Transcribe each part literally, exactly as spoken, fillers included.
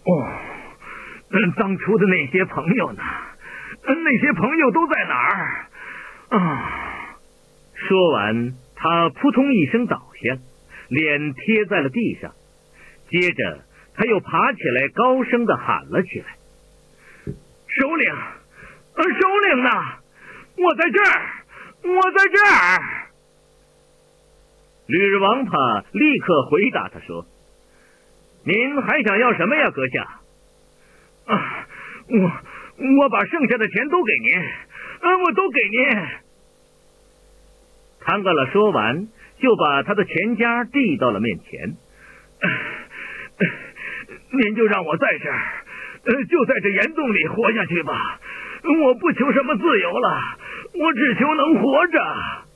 哦，当初的那些朋友呢？那些朋友都在哪儿？啊！ 说完，他扑通一声倒下，脸贴在了地上。接着，他又爬起来，高声地喊了起来：“ 首领，首领呢？我在这儿，我在这儿！” 吕日王怕立刻回答他说：“您还想要什么呀，阁下？” 啊，我我把剩下的钱都给您，啊，我都给您。 唐格拉说完，就把他的钱夹递到了面前。 您就让我在这儿，就在这岩洞里活下去吧。我不求什么自由了，我只求能活着。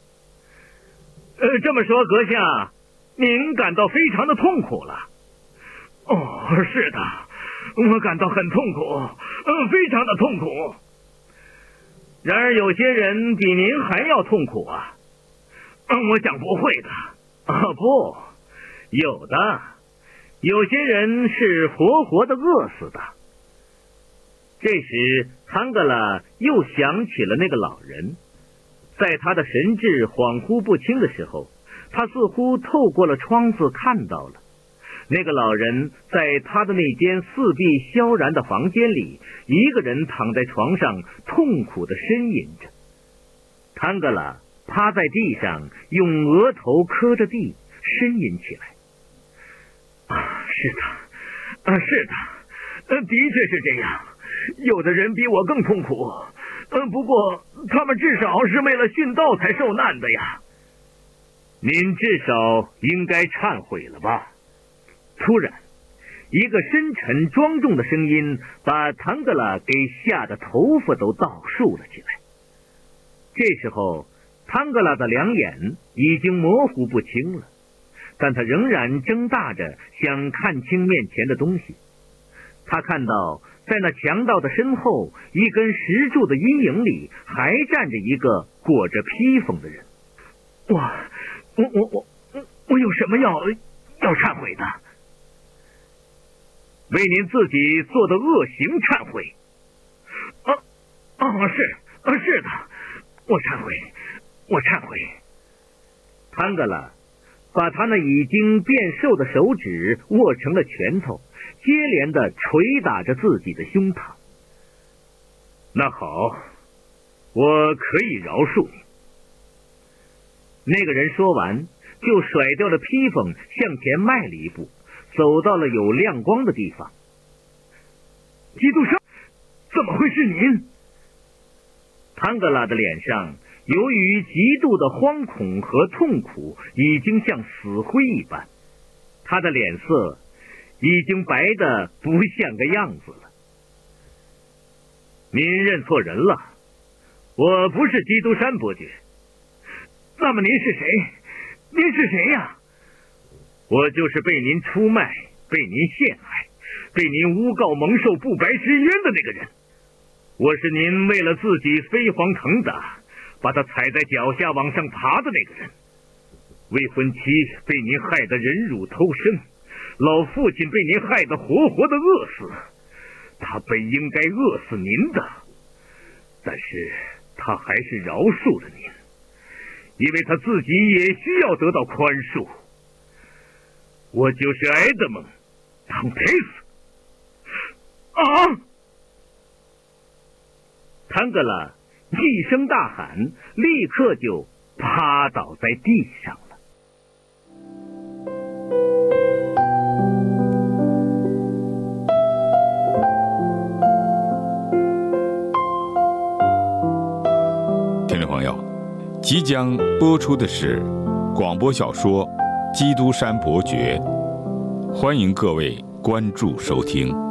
呃，这么说，阁下，您感到非常的痛苦了？ 哦，是的，我感到很痛苦，呃，非常的痛苦。 然而，有些人比您还要痛苦啊。 嗯，我想不会的。 啊，不，有的，有些人是活活的饿死的。这时，唐格拉又想起了那个老人，在他的神志恍惚不清的时候，他似乎透过了窗子看到了那个老人在他的那间四壁萧然的房间里，一个人躺在床上，痛苦地呻吟着。唐格拉趴在地上，用额头磕着地，呻吟起来。 啊，是的，啊，是的，呃，的确是这样。有的人比我更痛苦，呃，不过他们至少是为了殉道才受难的呀。 您至少应该忏悔了吧？突然，一个深沉庄重的声音把唐格拉给吓得头发都倒竖了起来。这时候，唐格拉的两眼已经模糊不清了，但他仍然睁大着，想看清面前的东西。他看到在那强盗的身后，一根石柱的阴影里还站着一个裹着披风的人。 我我我我我有什么要要忏悔的？ 为您自己做的恶行忏悔。 啊啊，是啊，是的，我忏悔，我忏悔。 唐格拉把他那已经变瘦的手指握成了拳头，接连的捶打着自己的胸膛。那好，我可以饶恕你。那个人说完，就甩掉了披风，向前迈了一步，走到了有亮光的地方。 基督上，怎么会是您？ 唐格拉的脸上由于极度的惶恐和痛苦，已经像死灰一般，他的脸色已经白得不像个样子了。您认错人了，我不是基督山伯爵。 那么您是谁？您是谁呀？ 我就是被您出卖、被您陷害、被您诬告蒙受不白之冤的那个人。我是您为了自己飞黄腾达，把他踩在脚下往上爬的那个人。未婚妻被您害得忍辱偷生，老父亲被您害得活活的饿死。他本应该饿死您的，但是他还是饶恕了您，因为他自己也需要得到宽恕。我就是埃德蒙·唐培斯。 啊！ 唐格拉一声大喊，立刻就趴倒在地上了。 听众朋友，即将播出的是广播小说《基督山伯爵》，欢迎各位关注收听。